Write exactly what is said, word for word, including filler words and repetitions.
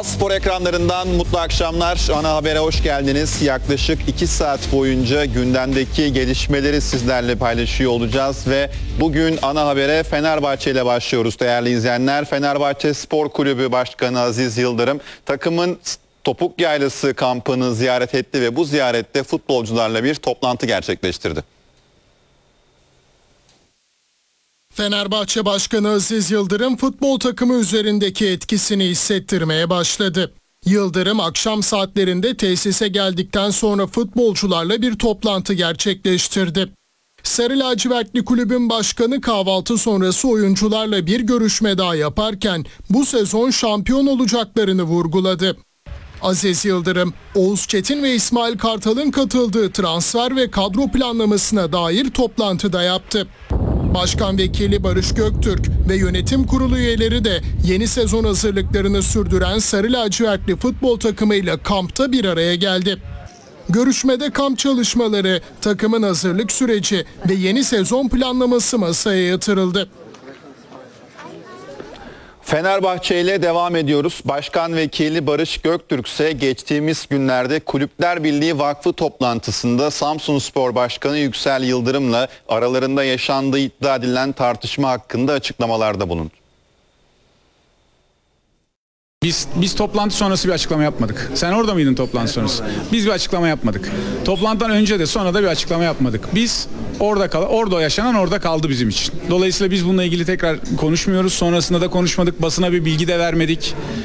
Spor ekranlarından mutlu akşamlar. Ana Haber'e hoş geldiniz. Yaklaşık iki saat boyunca gündemdeki gelişmeleri sizlerle paylaşıyor olacağız ve bugün Ana Haber'e Fenerbahçe ile başlıyoruz değerli izleyenler. Fenerbahçe Spor Kulübü Başkanı Aziz Yıldırım takımın Topuk Yaylası kampını ziyaret etti ve bu ziyarette futbolcularla bir toplantı gerçekleştirdi. Fenerbahçe Başkanı Aziz Yıldırım futbol takımı üzerindeki etkisini hissettirmeye başladı. Yıldırım akşam saatlerinde tesise geldikten sonra futbolcularla bir toplantı gerçekleştirdi. Sarı lacivertli kulübün başkanı kahvaltı sonrası oyuncularla bir görüşme daha yaparken bu sezon şampiyon olacaklarını vurguladı. Aziz Yıldırım, Oğuz Çetin ve İsmail Kartal'ın katıldığı transfer ve kadro planlamasına dair toplantıda yaptı. Başkan Vekili Barış Göktürk ve yönetim kurulu üyeleri de yeni sezon hazırlıklarını sürdüren Sarı lacivertli futbol takımıyla kampta bir araya geldi. Görüşmede kamp çalışmaları, takımın hazırlık süreci ve yeni sezon planlaması masaya yatırıldı. Fenerbahçe ile devam ediyoruz. Başkan Vekili Barış Göktürk ise geçtiğimiz günlerde Kulüpler Birliği Vakfı toplantısında Samsunspor Başkanı Yüksel Yıldırım'la aralarında yaşandığı iddia edilen tartışma hakkında açıklamalarda bulundu. Biz biz toplantı sonrası bir açıklama yapmadık. Sen orada mıydın toplantı sonrası? Biz bir açıklama yapmadık. Toplantıdan önce de sonra da bir açıklama yapmadık. Biz orada kal orada yaşanan orada kaldı bizim için. Dolayısıyla biz bununla ilgili tekrar konuşmuyoruz. Sonrasında da konuşmadık. Basına bir bilgi de vermedik.